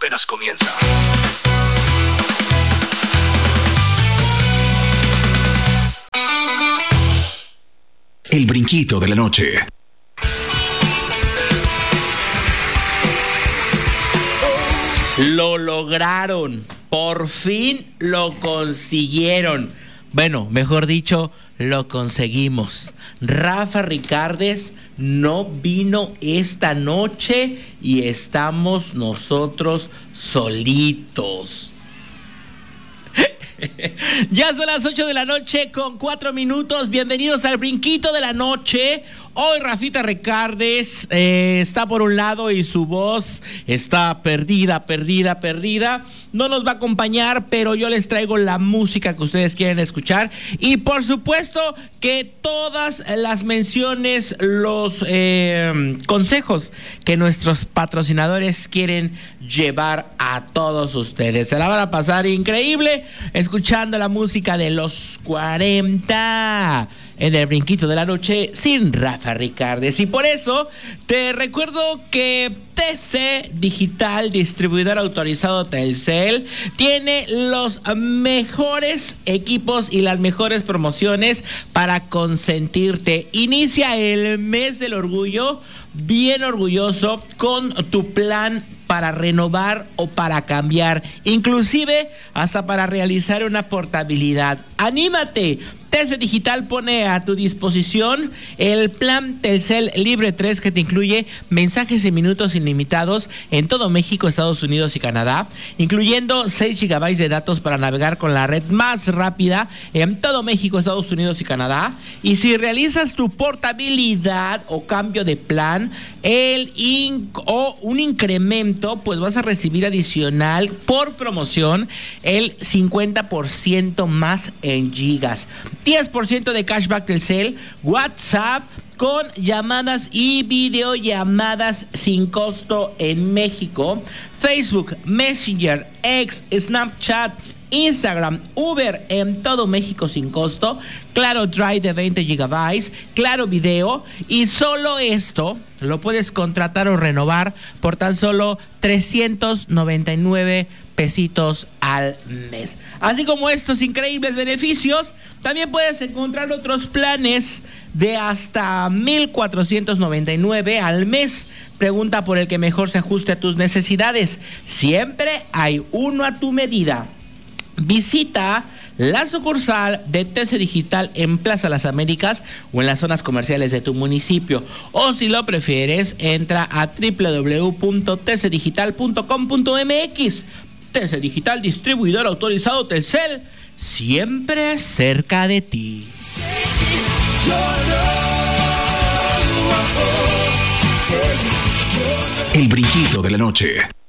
apenas comienza. El brinquito de la noche. Lo lograron, por fin lo consiguieron. Bueno, mejor dicho, lo conseguimos. Rafa Ricardes no vino esta noche y estamos nosotros solitos. Ya son las 8 de la noche con 4 minutos. Bienvenidos al brinquito de la noche. Hoy Rafita Ricardes está por un lado y su voz está perdida. No nos va a acompañar, pero yo les traigo la música que ustedes quieren escuchar. Y por supuesto que todas las menciones, los consejos que nuestros patrocinadores quieren llevar a todos ustedes. Se la van a pasar increíble escuchando la música de los 40 en el brinquito de la noche sin Rafa Ricardes. Y por eso te recuerdo que TC Digital, distribuidor autorizado Telcel, tiene los mejores equipos y las mejores promociones para consentirte. Inicia el mes del orgullo bien orgulloso con tu plan para renovar o para cambiar, inclusive hasta para realizar una portabilidad. ¡Anímate! TC Digital pone a tu disposición el plan Telcel Libre 3 que te incluye mensajes y minutos ilimitados en todo México, Estados Unidos y Canadá, incluyendo 6 GB de datos para navegar con la red más rápida en todo México, Estados Unidos y Canadá. Y si realizas tu portabilidad o cambio de plan o un incremento, pues vas a recibir adicional por promoción el 50% más en gigas. 10% de cashback Telcel, WhatsApp con llamadas y videollamadas sin costo en México, Facebook, Messenger, X, Snapchat, Instagram, Uber en todo México sin costo, Claro Drive de 20 GB, Claro Video, y solo esto lo puedes contratar o renovar por tan solo 399 pesitos al mes. Así como estos increíbles beneficios, también puedes encontrar otros planes de hasta 1,499 al mes. Pregunta por el que mejor se ajuste a tus necesidades. Siempre hay uno a tu medida. Visita la sucursal de TC Digital en Plaza Las Américas o en las zonas comerciales de tu municipio. O si lo prefieres, entra a www.tcdigital.com.mx. TC Digital, distribuidor autorizado Telcel, siempre cerca de ti. El brinquito de la noche.